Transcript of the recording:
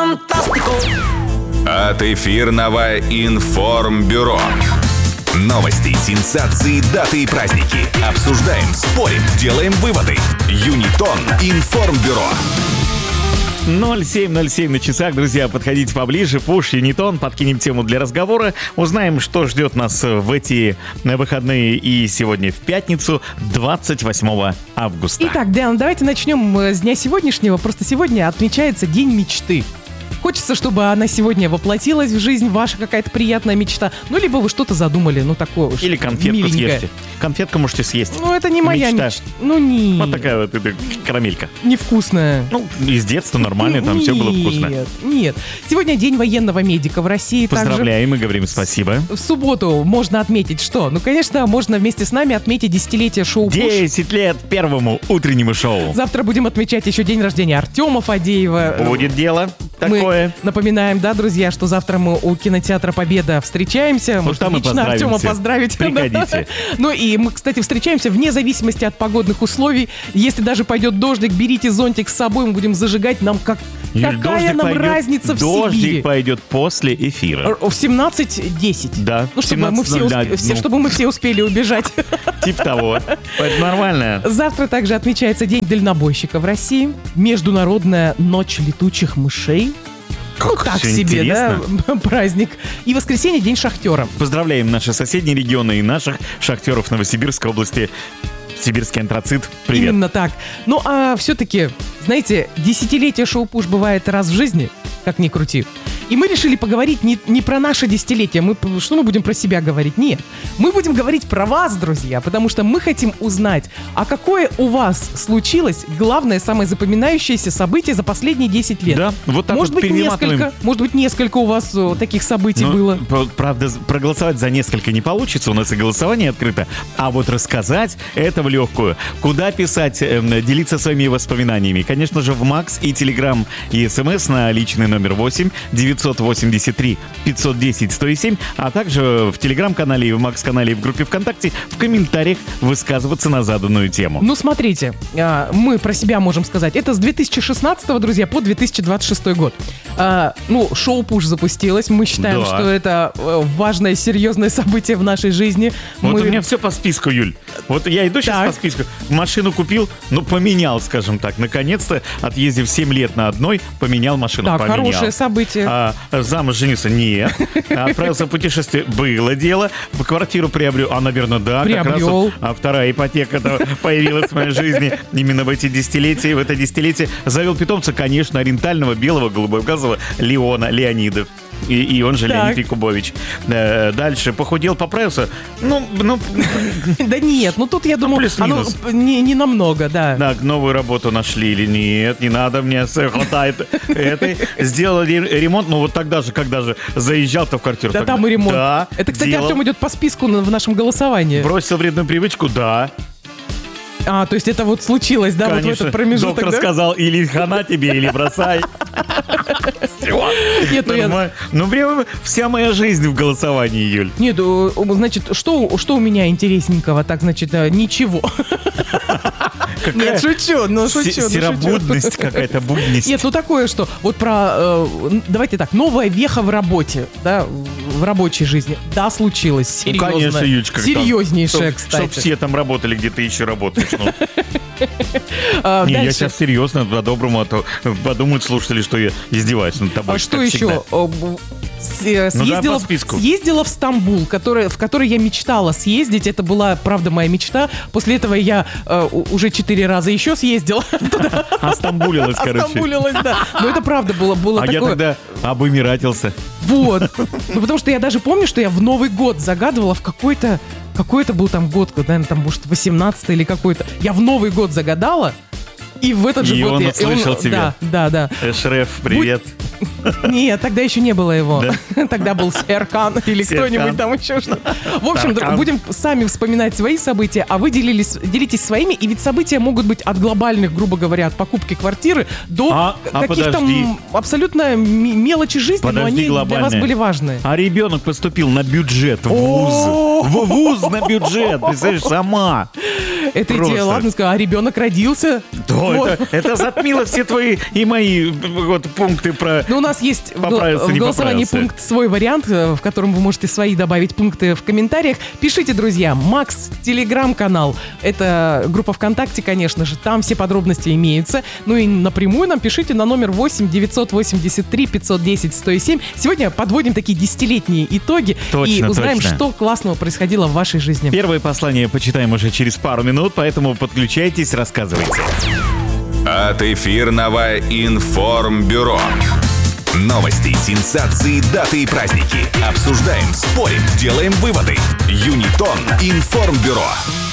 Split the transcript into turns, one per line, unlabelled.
фантастику.
От эфирного информбюро. Новости, сенсации, даты и праздники. Обсуждаем, спорим, делаем выводы. Юнитон информбюро.
07:07 на часах, друзья, подходите поближе, Пуш, Юнитон, подкинем тему для разговора, узнаем, что ждет нас в эти выходные и сегодня в пятницу, 28 августа.
Итак, Диана, давайте начнем с дня сегодняшнего. Просто сегодня отмечается День мечты. Хочется, чтобы она сегодня воплотилась в жизнь, ваша какая-то приятная мечта. Ну, либо вы что-то задумали, ну, такое уж
Или конфетку
миленькое.
съешьте. Конфетку можете съесть.
Ну, это не моя мечта. Ну, не.
Вот такая вот эта карамелька.
Невкусная.
Ну, из детства нормально, там все было вкусно.
Нет. Сегодня День военного медика в России.
Поздравляем и говорим спасибо.
В субботу можно отметить что? Ну, конечно, можно вместе с нами отметить десятилетие шоу «Пуш».
10 лет первому утреннему шоу.
Завтра будем отмечать еще день рождения Артема Фадеева.
Будет дело такое.
Мы напоминаем, да, друзья, что завтра мы у кинотеатра «Победа» встречаемся.
Вот там и
лично Артема
поздравимся.
поздравить.
Приходите.
Ну и мы, кстати, встречаемся вне зависимости от погодных условий. Если даже пойдет дождик, берите зонтик с собой, мы будем зажигать. Нам
Юль,
какая нам разница в
Дождик
Сибири?
пойдет после эфира.
В 17:10.
Да,
Ну, чтобы мы,
17:01.
чтобы мы все успели убежать.
Типа того. Это нормально.
Завтра также отмечается День дальнобойщика в России. Международная ночь летучих мышей.
Как
Ну, так
всё
себе,
интересно.
да, праздник. И воскресенье День шахтера.
Поздравляем наши соседние регионы и наших шахтеров Новосибирской области. Сибирский антрацит. Привет.
Именно так. Ну, а все-таки, знаете, десятилетие шоу-пуш бывает раз в жизни, как ни крути. И мы решили поговорить не про наше десятилетие. Что мы будем про себя говорить? Нет. Мы будем говорить про вас, друзья, потому что мы хотим узнать, а какое у вас случилось главное, самое запоминающееся событие за последние 10 лет?
Да, вот так
Может
вот
быть,
перематываем.
может быть, несколько у вас таких событий
Ну,
было.
Правда, проголосовать за несколько не получится, у нас и голосование открыто. А вот рассказать это в легкую. Куда писать, делиться своими воспоминаниями? Конечно же, в Макс и Телеграм и СМС на личный номер 8 983 510 107, а также в Телеграм-канале и в Макс-канале и в группе ВКонтакте в комментариях высказываться на заданную тему.
Ну, смотрите, мы про себя можем сказать. Это с 2016, друзья, по 2026 год. Шоу «Пуш» запустилось. Мы считаем,
Да.
что это важное, серьезное событие в нашей жизни.
Вот у меня все по списку, Юль. Вот я иду сейчас
Так.
по списку. Машину купил, поменял, скажем так. Наконец-то, отъездив 7 лет на одной, поменял машину.
Так,
поменял.
хорошее событие.
Замуж женился? Нет. Отправился в путешествие? Было дело. Квартиру приобрел? Наверное, да.
Приобрел.
Как раз вторая ипотека появилась в моей жизни именно в эти десятилетия. В это десятилетие завел питомца, конечно, ориентального, белого, голубоглазого Леонида. И он же
Так.
Леонид Якубович. Дальше похудел, поправился.
Да нет, тут я думаю,
плюс-минус.
не намного, да.
Так, новую работу нашли или нет, не надо, мне хватает этой. Сделали ремонт, вот тогда же, когда же заезжал-то в квартиру.
Да,
тогда.
там и ремонт.
Да,
Это, кстати,
делал.
Артем идет по списку в нашем голосовании.
Бросил вредную привычку, да.
То есть это вот случилось, да,
Конечно.
вот в этот промежуток,
Доктор
да?
сказал, или хана тебе, или бросай.
Нет,
Прямо вся моя жизнь в голосовании, Юль.
Нет, значит, что у меня интересненького? Так, значит, ничего. Нет, шучу.
Серобудность какая-то, будность.
Нет, такое, что вот давайте так, новая веха в работе, да, в рабочей жизни. Да, случилось, серьезно.
Конечно, Юлечка.
Серьезнейшая, кстати.
Чтоб все там работали, где ты еще работаешь. Я
Дальше.
сейчас серьезно, по-доброму, а то подумают слушатели, что я издеваюсь над тобой.
Что
как
еще?
давай по списку.
Съездила в Стамбул, в который я мечтала съездить. Это была, правда, моя мечта. После этого я уже 4 раза еще съездила.
Остамбулилась, короче.
Остамбулилась, да. Но это правда было
А я
такое.
тогда обымиратился.
Вот. Потому что я даже помню, что я в Новый год загадывала в какой-то был там год, наверное, там, может, 18-й или какой-то. Я в Новый год загадала, и в этот же
И
год
он услышал тебя.
Да.
Шреф, привет.
Нет, тогда еще не было его.
Да?
Тогда был Серкан или
Серкан.
кто-нибудь там еще что-то. В общем,
Таркан.
будем сами вспоминать свои события, а вы делитесь своими. И ведь события могут быть от глобальных, грубо говоря, от покупки квартиры до каких-то
подожди.
абсолютно мелочи жизни, но
Подожди,
они для вас
глобальные.
были важны.
А ребенок поступил на бюджет в
О!
вуз. В вуз на бюджет, представляешь, сама.
Это
Просто.
идея, ладно, сказала, а ребенок родился.
Да, Ну, это затмило все твои и мои вот пункты про...
Ну, у нас есть
поправился,
в
не
голосовании
поправился.
пункт, свой вариант, в котором вы можете свои добавить пункты в комментариях. Пишите, друзья. Макс, телеграм-канал. Это группа ВКонтакте, конечно же. Там все подробности имеются. Ну и напрямую нам пишите на номер 8 983 510 107. Сегодня подводим такие десятилетние итоги и
Точно,
узнаем,
точно.
что классного происходило в вашей жизни.
Первое послание почитаем уже через пару минут, поэтому подключайтесь, рассказывайте.
От эфирного информбюро. Новости, сенсации, даты и праздники. Обсуждаем, спорим, делаем выводы. Юнитон информбюро.